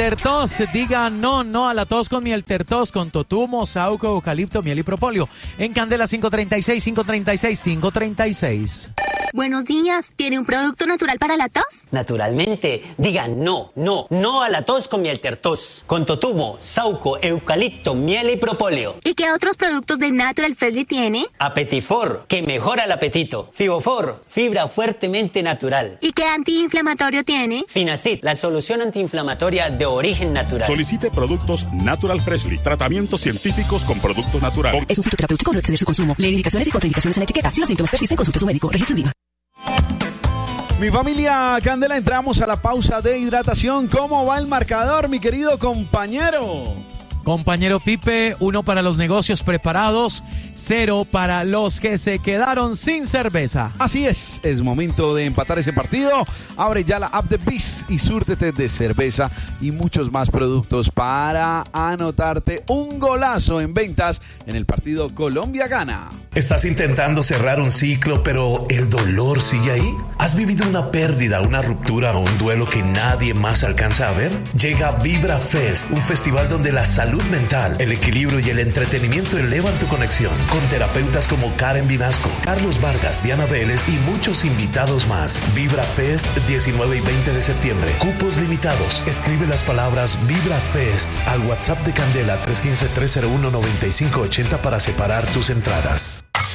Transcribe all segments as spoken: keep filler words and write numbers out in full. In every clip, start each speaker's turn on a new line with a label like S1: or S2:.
S1: Tertos. Diga no, no a la tos con miel Tertos, con totumo, sauco, eucalipto, miel y propóleo. En Candela cinco treinta y seis, cinco treinta y seis, cinco treinta y seis.
S2: Buenos días, ¿tiene un producto natural para la tos?
S3: Naturalmente, diga no, no, no a la tos con miel Tertos, con totumo, sauco, eucalipto, miel y propóleo.
S2: ¿Y qué otros productos de Natural Freshly tiene?
S3: Apetifor, que mejora el apetito. Fibofor, fibra fuertemente natural.
S2: ¿Y qué antiinflamatorio tiene?
S3: Finacid, la solución antiinflamatoria de origen natural.
S4: Solicite productos Natural Freshly, tratamientos científicos con productos naturales.
S5: Es un fitoterapéutico, no exceder su consumo. Lee indicaciones y contraindicaciones en la etiqueta. Si los síntomas persisten, consulte a su médico. Registro INVIMA.
S6: Mi familia Candela, entramos a la pausa de hidratación. ¿Cómo va el marcador, mi querido compañero?
S1: Compañero Pipe, uno para los negocios preparados, cero para los que se quedaron sin cerveza.
S6: Así es, es momento de empatar ese partido. Abre ya la app de BIS y súrtete de cerveza y muchos más productos para anotarte un golazo en ventas en el partido Colombia Gana.
S7: ¿Estás intentando cerrar un ciclo, pero el dolor sigue ahí? ¿Has vivido una pérdida, una ruptura o un duelo que nadie más alcanza a ver? Llega Vibra Fest, un festival donde la salud mental, el equilibrio y el entretenimiento elevan tu conexión, con terapeutas como Karen Vinasco, Carlos Vargas, Diana Vélez y muchos invitados más. Vibra Fest, diecinueve y veinte de septiembre. Cupos limitados. Escribe las palabras Vibra Fest al WhatsApp de Candela tres uno cinco, tres cero uno, nueve cinco ocho cero para separar tus entradas.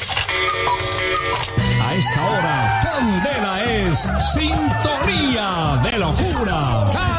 S8: A esta hora, Candela es sintonía de locura.